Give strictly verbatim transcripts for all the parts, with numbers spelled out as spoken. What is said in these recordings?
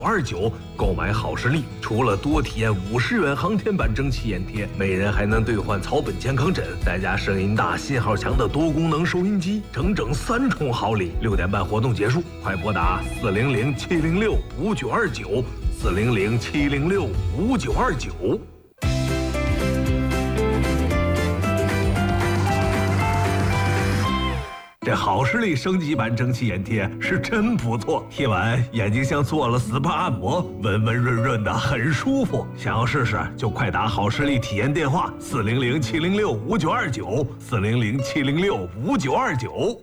二九购买好视力，除了多体验五十元航天版蒸汽眼贴，每人还能兑换草本健康枕，再加声音大、信号强的多功能收音机，整整三重好礼。六点半活动结束，快拨打四零零七零六五九二九，四零零七零六五九二九。这好视力升级版蒸汽眼贴是真不错，贴完眼睛像做了 S P A 按摩，温温润润的，很舒服。想要试试就快打好视力体验电话四零零七零六五九二九，四零零七零六五九二九。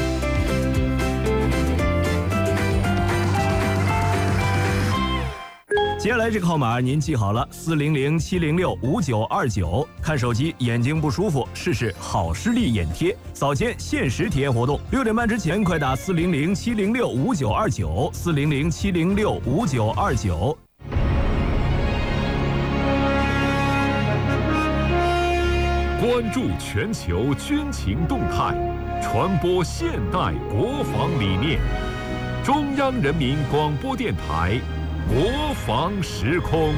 接下来这个号码您记好了，四零零七零六五九二九。看手机眼睛不舒服，试试好视力眼贴，早间限时体验活动，六点半之前快打四零零七零六五九二九，四零零七零六五九二九。 关注全球军情动态，传播现代国防理念。中央人民广播电台。国防时空，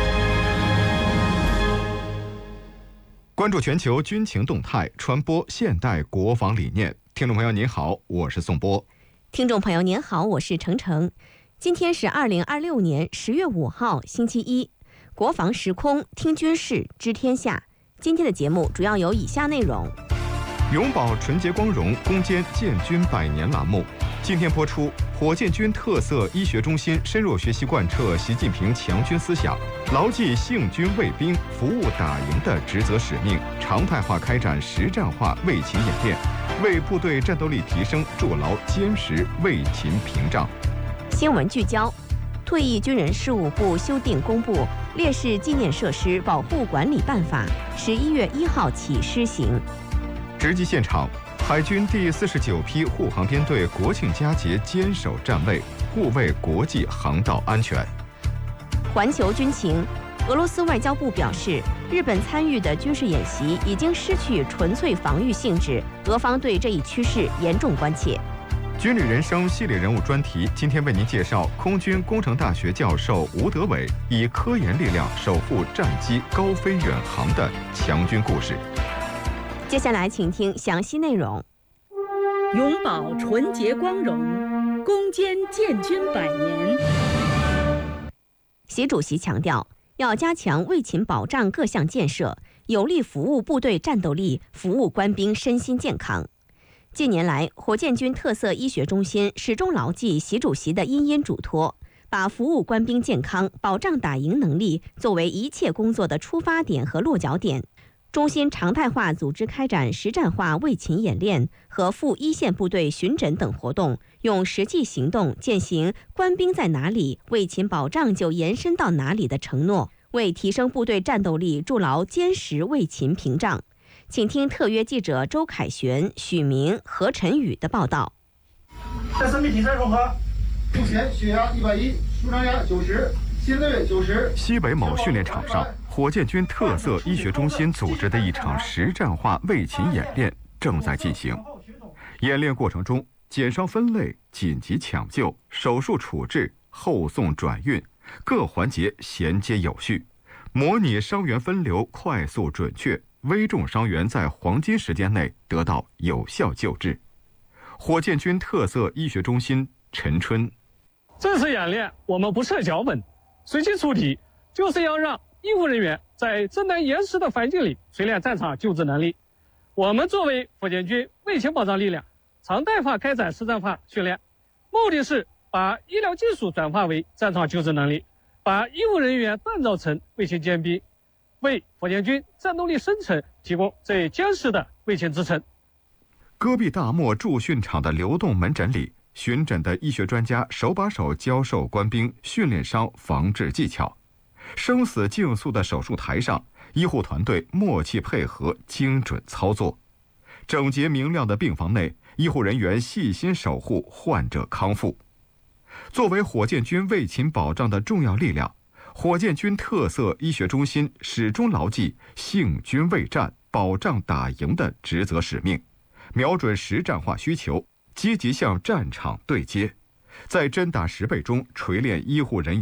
关注全球军情动态，传播现代国防理念。听众朋友您好，我是宋波。 听众朋友您好，我是程程。今天是二零二六年十月五号，星期一。国防时空，听军事，知天下。今天的节目主要有以下内容： 永葆纯洁光荣，攻坚建军百年栏目。今天播出火箭军特色医学中心深入学习贯彻习近平强军思想，牢记幸军卫兵服务打赢的职责使命，常态化开展实战化卫勤演练，为部队战斗力提升筑牢坚实卫勤屏障。 新闻聚焦：退役军人事务部修订公布《烈士纪念设施保护管理办法》，十一月一号起施行。 直击现场。海军第四十九批护航编队国庆佳节坚守站位，护卫国际航道安全。 环球军情，俄罗斯外交部表示，日本参与的军事演习已经失去纯粹防御性质，俄方对这一趋势严重关切。 军旅人生系列人物专题，今天为您介绍空军工程大学教授吴德伟以科研力量守护战机高飞远航的强军故事。 接下来请听详细内容。 永葆纯洁光荣，攻坚建军百年。 习主席强调，要加强卫勤保障各项建设，有力服务部队战斗力，服务官兵身心健康。近年来，火箭军特色医学中心始终牢记习主席的殷殷嘱托，把服务官兵健康、保障打赢能力作为一切工作的出发点和落脚点。中心常态化组织开展实战化卫勤演练和赴一线部队巡诊等活动，用实际行动践行官兵在哪里，卫勤保障就延伸到哪里的承诺，为提升部队战斗力筑牢坚实卫勤屏障。请听特约记者周凯旋、许明、何晨宇的报道。 在生命体测融合，目前血压一百一，舒张压九十，心率九十。 西北某训练场上，火箭军特色医学中心组织的一场实战化卫勤演练正在进行。演练过程中，减伤分类、紧急抢救、手术处置、后送转运各环节衔接有序，模拟伤员分流快速准确，危重伤员在黄金时间内得到有效救治。火箭军特色医学中心陈春： 这次演练我们不设脚本，随机出题，就是要让医护人员在真难严实的环境里锤炼战场救治能力。我们作为火箭军卫勤保障力量，常态化开展实战化训练，目的是把医疗技术转化为战场救治能力，把医护人员锻造成卫勤尖兵，为火箭军战斗力生成提供最坚实的卫勤支撑。 戈壁大漠驻训场的流动门诊里，巡诊的医学专家手把手教授官兵训练伤防治技巧。生死竞速的手术台上，医护团队默契配合，精准操作。整洁明亮的病房内，医护人员细心守护患者康复。作为火箭军卫勤保障的重要力量，火箭军特色医学中心始终牢记幸军卫战、保障打赢的职责使命，瞄准实战化需求，积极向战场对接， 在真打实备中锤炼医护人员